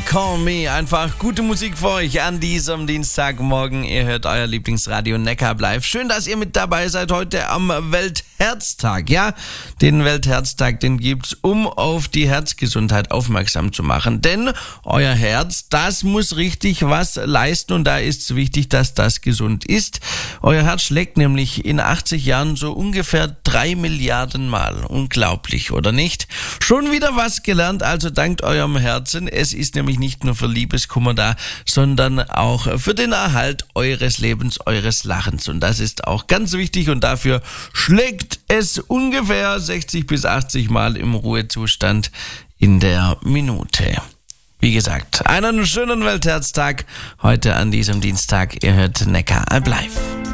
Call Me. Einfach gute Musik für euch an diesem Dienstagmorgen. Ihr hört euer Lieblingsradio Neckar Live. Schön, dass ihr mit dabei seid heute am Weltherztag. Ja, den Weltherztag, den gibt's, um auf die Herzgesundheit aufmerksam zu machen. Denn euer Herz, das muss richtig was leisten und da ist es wichtig, dass das gesund ist. Euer Herz schlägt nämlich in 80 Jahren so ungefähr 3 Milliarden Mal. Unglaublich, oder nicht? Schon wieder was gelernt, also dankt eurem Herzen. Es ist nämlich nicht nur für Liebeskummer da, sondern auch für den Erhalt eures Lebens, eures Lachens. Und das ist auch ganz wichtig und dafür schlägt es ungefähr 60 bis 80 Mal im Ruhezustand in der Minute. Wie gesagt, einen schönen Weltherztag heute an diesem Dienstag. Ihr hört Neckar Live.